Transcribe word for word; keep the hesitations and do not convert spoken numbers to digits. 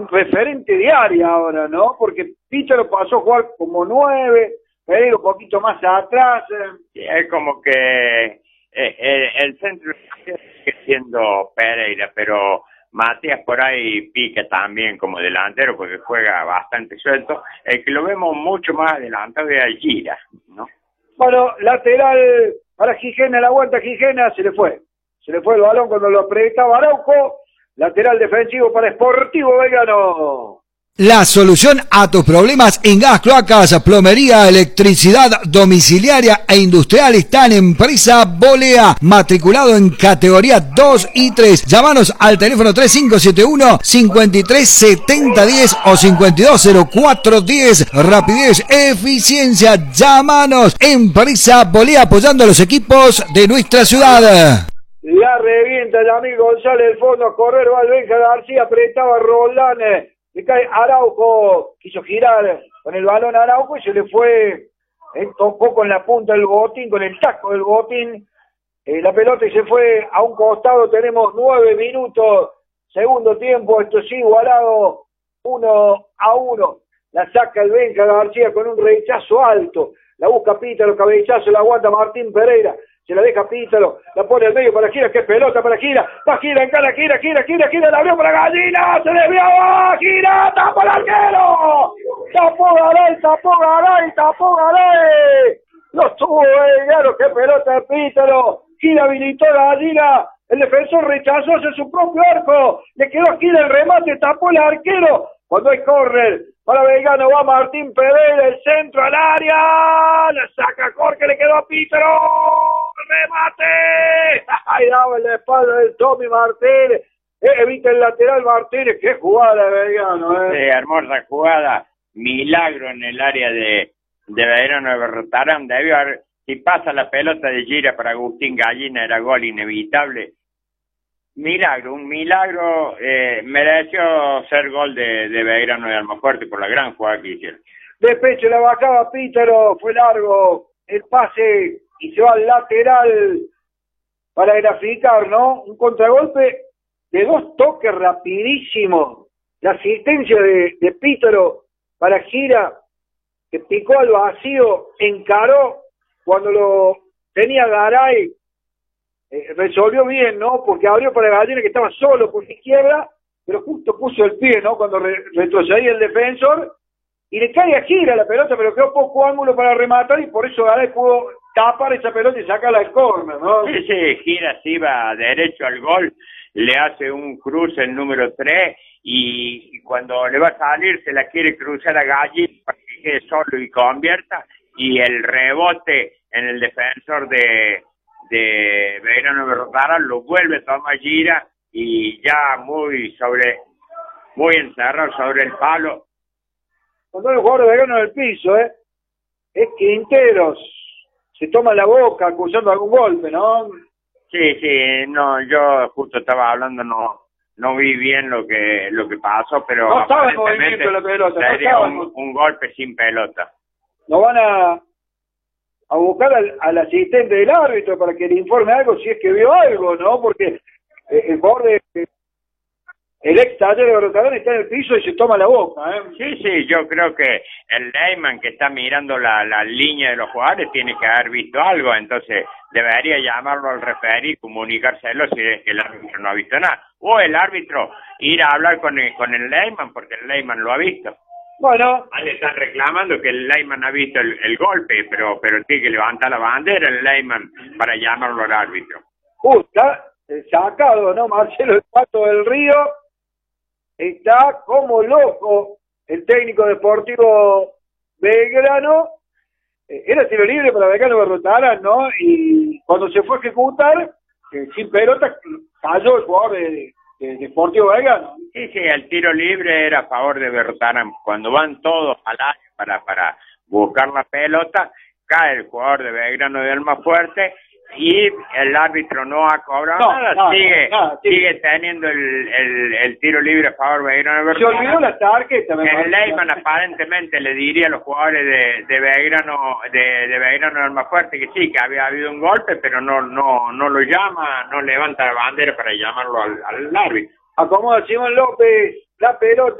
un referente de área ahora, ¿no? Porque Pícharo pasó a jugar como nueve, Pereira un poquito más atrás. Sí, es como que eh, el, el centro sigue siendo Pereira, pero Matías por ahí pica también como delantero porque juega bastante suelto. El que lo vemos mucho más adelantado es Gira, ¿no? Bueno, lateral para Gijena, la aguanta Gijena, se le fue. Se le fue el balón cuando lo apretaba Araujo. Lateral defensivo para Sportivo Belgrano. La solución a tus problemas en gas, cloacas, plomería, electricidad domiciliaria e industrial está en Empresa Bolea, matriculado en categoría dos y tres. Llámanos al teléfono tres cinco siete uno, cinco tres siete cero uno cero o cinco dos cero cuatro uno cero. Rapidez, eficiencia, llámanos. Empresa Bolea, apoyando a los equipos de nuestra ciudad. La revienta el amigo González del fondo a correr, va el Benja García, apretaba Roldán, le cae Araujo, quiso girar con el balón a Araujo y se le fue, eh, tocó con la punta del botín, con el taco del botín, eh, la pelota y se fue a un costado. Tenemos nueve minutos, segundo tiempo, esto sí igualado, uno a uno, la saca el Benja García con un rechazo alto, la busca Pítaro, cabezazo, la aguanta Martín Pereira, se la deja Pítaro, la pone al medio para Gira, que pelota para Gira, va Gira, encara Gira, Gira, Gira, Gira, la abrió para Gallina, se desvió, Gira, tapó el arquero, tapó Garay, tapó Garay, tapó Garay, lo tuvo Belgrano, qué pelota de Pítaro, Gira habilitó a Gallina, el defensor rechazó hacia su propio arco, le quedó Gira el remate, tapó el arquero, cuando hay córner, para Belgrano va Martín Pereira, el centro al área, la saca Jorge, le quedó a Pítaro, remate, ahí daba en la espalda del Tommy Martínez, eh, evita el lateral Martínez, qué jugada de Belgrano, eh. Sí, hermosa jugada, milagro en el área de, de Belgrano de Berrotarán, debió haber, si pasa la pelota de Gira para Agustín Gallina era gol inevitable. Milagro, un milagro, eh, mereció ser gol de, de Belgrano de Almafuerte por la gran jugada que hicieron. De pecho la bajaba Pítaro, fue largo el pase y se va al lateral para graficar, ¿no? Un contragolpe de dos toques rapidísimos. La asistencia de, de Pítaro para Gira, que picó al vacío, encaró cuando lo tenía Garay. Eh, resolvió bien, ¿no? Porque abrió para Gallina que estaba solo por la izquierda, pero justo puso el pie, ¿no? Cuando re retrocedía el defensor, y le cae a Gira la pelota, pero quedó poco ángulo para rematar, y por eso Garay pudo tapar esa pelota y sacarla al córner, ¿no? Sí, sí, Gira se iba derecho al gol, le hace un cruce el número tres, y, y cuando le va a salir se la quiere cruzar a Gallina para que quede solo y convierta, y el rebote en el defensor de... de Belgrano de Berrotarán lo vuelve a tomar Gira y ya muy sobre muy encerrado sobre el palo. Cuando el jugador de Belgrano en el piso, ¿eh? Es Quinteros, se toma la boca acusando algún golpe, ¿no? Sí, sí, no, yo justo estaba hablando, no no vi bien lo que lo que pasó, pero no estaba en movimiento la pelota, no sería estaba un, un golpe sin pelota. Lo van a a buscar al, al asistente del árbitro para que le informe algo si es que vio algo, ¿no? Porque eh, el jugador de, el ex Taller de Berrotarán está en el piso y se toma la boca, ¿eh? Sí, sí, yo creo que el Leyman que está mirando la, la línea de los jugadores tiene que haber visto algo, entonces debería llamarlo al referee y comunicárselo si es que el árbitro no ha visto nada. O el árbitro ir a hablar con el, con el Leyman porque el Leyman lo ha visto. Bueno, ah, le están reclamando que el Leyman ha visto el, el golpe, pero pero tiene que levantar la bandera el Leyman para llamarlo al árbitro. Justa, sacado, ¿no? Marcelo el Pato del Río está como loco el técnico deportivo Belgrano. Eh, era tiro libre para Belgrano Berrotarán, ¿no? Y cuando se fue a ejecutar, eh, sin pelota, cayó el jugador de, de, de Deportivo Belgrano. Sí, sí, el tiro libre era a favor de Berrotarán. Cuando van todos al área para, para buscar la pelota, cae el jugador de Belgrano de Almafuerte y el árbitro no ha cobrado no, nada, nada, sigue nada, sigue teniendo el, el, el tiro libre a favor de Belgrano de Berrotarán. Se olvidó la tarjeta. El Leyman aparentemente le diría a los jugadores de, de Belgrano de, de Belgrano de Almafuerte que sí, que había habido un golpe, pero no no no lo llama, no levanta la bandera para llamarlo al, al árbitro. Acomoda Simón López la pelota.